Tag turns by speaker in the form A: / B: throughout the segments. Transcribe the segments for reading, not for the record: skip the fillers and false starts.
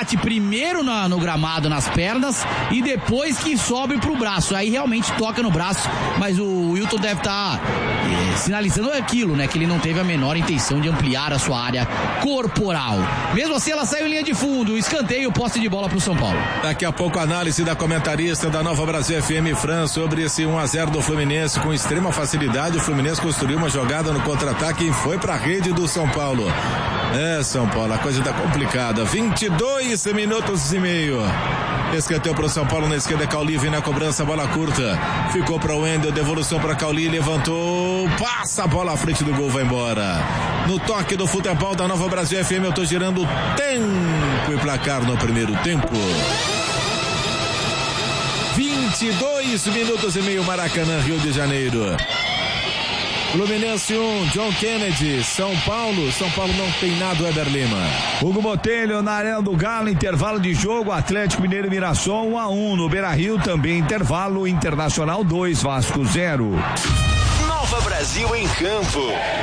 A: bate primeiro no gramado, nas pernas, e depois que sobe pro braço. Aí realmente toca no braço, mas o Wilton deve estar sinalizando aquilo, né? Que ele não teve a menor intenção de ampliar a sua área corporal. Mesmo assim, ela saiu em linha de fundo, escanteio, posse de bola pro São Paulo.
B: Daqui a pouco a análise da comentarista da Nova Brasil FM, Fran, sobre esse 1-0 do Fluminense. Com extrema facilidade, o Fluminense construiu uma jogada no contra-ataque e foi pra rede do São Paulo. São Paulo, a coisa tá complicada. 22 minutos e meio. Escanteio pro São Paulo, na esquerda, Cauli vem na cobrança, bola curta. Ficou pra Wendel, devolução pra Cauli, levantou, passa a bola à frente do gol, vai embora. No toque do futebol da Nova Brasil FM, eu tô girando tempo e placar no primeiro tempo. 22 minutos e meio, Maracanã, Rio de Janeiro. Fluminense 1, John Kennedy, São Paulo não tem nada, Weber Lima.
C: Hugo Botelho na Arena do Galo, intervalo de jogo, Atlético Mineiro e Mirassol 1-1, no Beira-Rio também intervalo, Internacional 2, Vasco 0.
D: Nova Brasil em campo.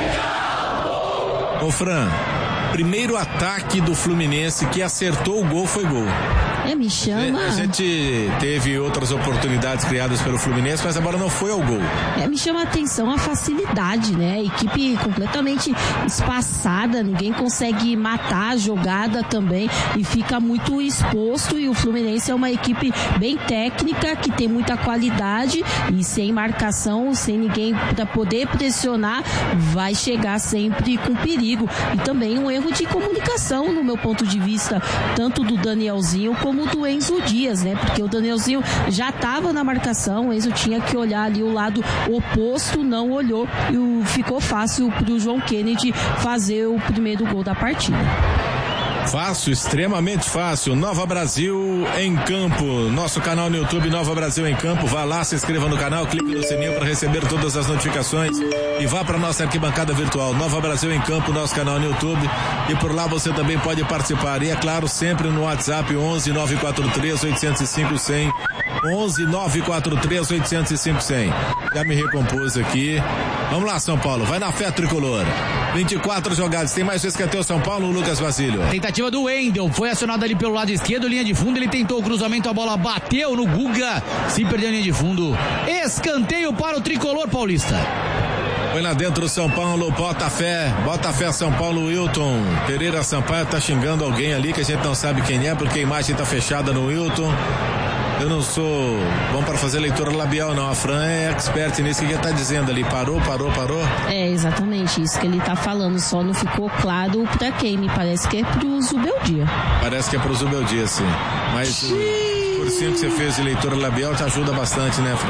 B: Ô Fran, primeiro ataque do Fluminense que acertou o gol foi gol.
E: Me chama.
B: A gente teve outras oportunidades criadas pelo Fluminense, mas a bola não foi ao gol.
E: Me chama a atenção a facilidade, né? Equipe completamente espaçada, ninguém consegue matar a jogada também e fica muito exposto, e o Fluminense é uma equipe bem técnica, que tem muita qualidade, e sem marcação, sem ninguém para poder pressionar, vai chegar sempre com perigo. E também um erro de comunicação, no meu ponto de vista, tanto do Danielzinho como do Enzo Dias, né? Porque o Danielzinho já estava na marcação, o Enzo tinha que olhar ali o lado oposto, não olhou, e ficou fácil pro John Kennedy fazer o primeiro gol da partida.
B: Fácil, extremamente fácil. Nova Brasil em campo. Nosso canal no YouTube, Nova Brasil em campo. Vá lá, se inscreva no canal, clique no sininho para receber todas as notificações e vá para nossa arquibancada virtual. Nova Brasil em campo, nosso canal no YouTube. E por lá você também pode participar. E é claro, sempre no WhatsApp 11 943 805 100. 11 943 805 100. Já me recompus aqui. Vamos lá, São Paulo. Vai na fé tricolor. 24 jogadas. Tem mais escanteio São Paulo, Lucas Basílio.
A: Tentativa do Wendel. Foi acionado ali pelo lado esquerdo, linha de fundo. Ele tentou o cruzamento, a bola bateu no Guga. Se perdeu a linha de fundo. Escanteio para o tricolor paulista.
B: Foi lá dentro o São Paulo, bota fé São Paulo, Wilton Pereira Sampaio tá xingando alguém ali que a gente não sabe quem é, porque a imagem tá fechada no Wilton. Eu não sou bom para fazer leitura labial, não. A Fran é expert nisso. O que ele tá dizendo ali? Parou?
E: É exatamente isso que ele tá falando. Só não ficou claro pra quem. Me parece que é pro Zubeldia.
B: Parece que é pro Zubeldia, sim. Mas o cursinho que você fez de leitura labial te ajuda bastante, né,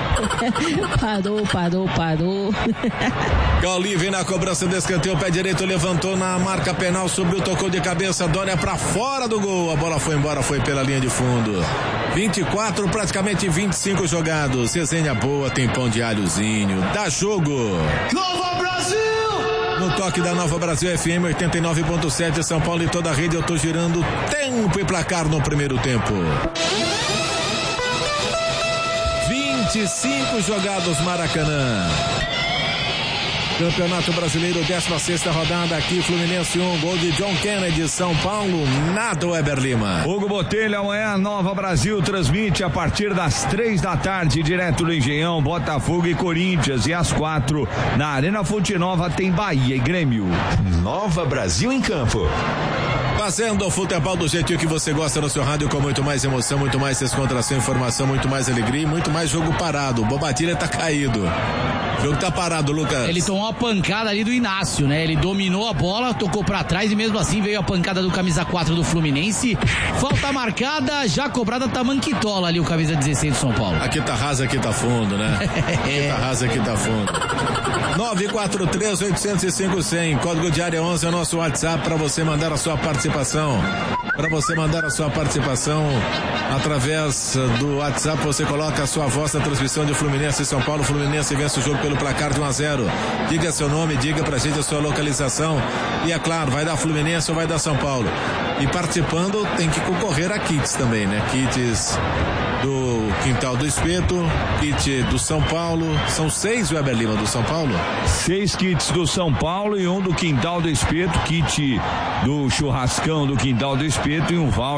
B: Fran?
E: Parou.
B: Cauli vem na cobrança do escanteio, pé direito, levantou na marca penal, subiu, tocou de cabeça, Dória pra fora do gol. A bola foi embora, foi pela linha de fundo. 24, praticamente 25 jogados. Resenha boa, tem pão de alhozinho. Dá jogo.
D: Nova Brasil!
B: No toque da Nova Brasil FM 89.7, São Paulo e toda a rede, eu tô girando tempo e placar no primeiro tempo. 25 jogados, Maracanã. Campeonato Brasileiro, 16ª rodada aqui, Fluminense 1, gol de John Kennedy, São Paulo, nada, Weber Lima.
C: Hugo Botelho, amanhã Nova Brasil transmite a partir das 3 da tarde, direto do Engenhão, Botafogo e Corinthians, e às 4 na Arena Fonte Nova tem Bahia e Grêmio.
D: Nova Brasil em campo.
B: Fazendo o futebol do jeitinho que você gosta no seu rádio, com muito mais emoção, muito mais descontração, informação, muito mais alegria e muito mais jogo parado. O Bobadilha tá caído. O jogo tá parado, Lucas.
A: Ele tomou uma pancada ali do Inácio, né? Ele dominou a bola, tocou pra trás e mesmo assim veio a pancada do camisa 4 do Fluminense. Falta marcada, já cobrada, tá manquitola ali o camisa 16 do São Paulo.
B: Aqui tá raso, aqui tá fundo, né? Aqui tá raso, aqui tá fundo. 943-805-100, código de área 11 é o nosso WhatsApp para você mandar a sua participação. Para você mandar a sua participação através do WhatsApp, você coloca a sua voz na transmissão de Fluminense e São Paulo. Fluminense vence o jogo pelo placar de 1-0. Diga seu nome, diga pra gente a sua localização. E é claro, vai dar Fluminense ou vai dar São Paulo. E participando tem que concorrer a kits também, né? Kits do Quintal do Espeto, kit do São Paulo. São 6, Weber Lima, do São Paulo?
C: 6 kits do São Paulo e um do Quintal do Espeto, kit do churrascão do Quintal do Espeto e um voucher